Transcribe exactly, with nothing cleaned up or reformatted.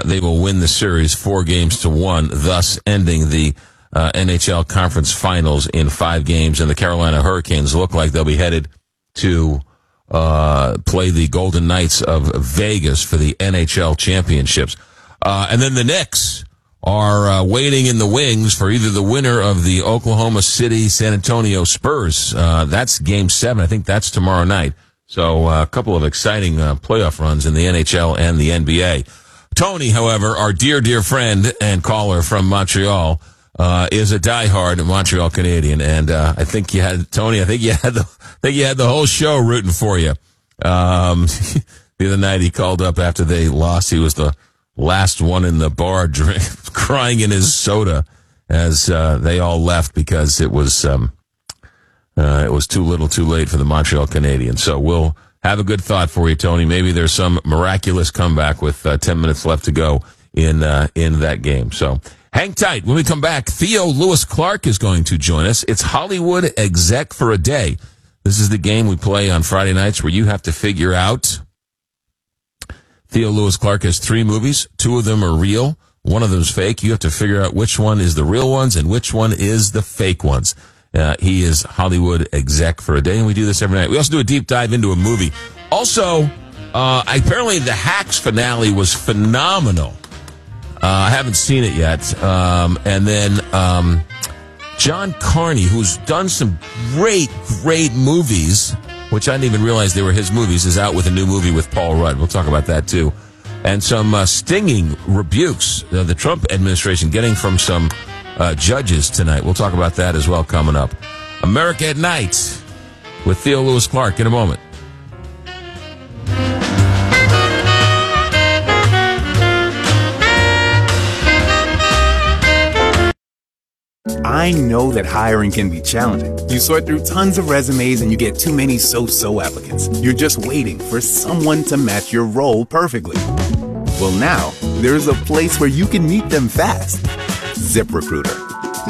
uh, they will win the series four games to one, thus ending the uh, N H L Conference Finals in five games. And the Carolina Hurricanes look like they'll be headed to uh, play the Golden Knights of Vegas for the N H L championships. Uh, and then the Knicks are uh, waiting in the wings for either the winner of the Oklahoma City San Antonio Spurs. Uh, that's game seven. I think that's tomorrow night. So uh, a couple of exciting uh, playoff runs in the N H L and the N B A. Tony, however, our dear, dear friend and caller from Montreal, uh, is a diehard Montreal Canadian. And uh, I think you had, Tony, I think you had the, I think you had the whole show rooting for you. Um, the other night he called up after they lost. He was the last one in the bar drink, crying in his soda as uh, they all left because it was um, uh, it was too little too late for the Montreal Canadiens. So we'll have a good thought for you, Tony. Maybe there's some miraculous comeback with uh, ten minutes left to go in uh, in that game. So hang tight. When we come back, Theo Lewis Clark is going to join us. It's Hollywood Exec for a Day. This is the game we play on Friday nights where you have to figure out. Theo Lewis Clark has three movies. Two of them are real. One of them is fake. You have to figure out which one is the real ones and which one is the fake ones. Uh, he is Hollywood Exec for a Day, and we do this every night. We also do a deep dive into a movie. Also, uh, apparently the Hacks finale was phenomenal. Uh, I haven't seen it yet. Um, and then um, John Carney, who's done some great, great movies, which I didn't even realize they were his movies, is out with a new movie with Paul Rudd. We'll talk about that, too. And some uh, stinging rebukes uh, the Trump administration getting from some uh, judges tonight. We'll talk about that as well coming up. America at Night with Theo Lewis Clark in a moment. I know that hiring can be challenging. You sort through tons of resumes and you get too many so-so applicants. You're just waiting for someone to match your role perfectly. Well, now, there's a place where you can meet them fast. ZipRecruiter.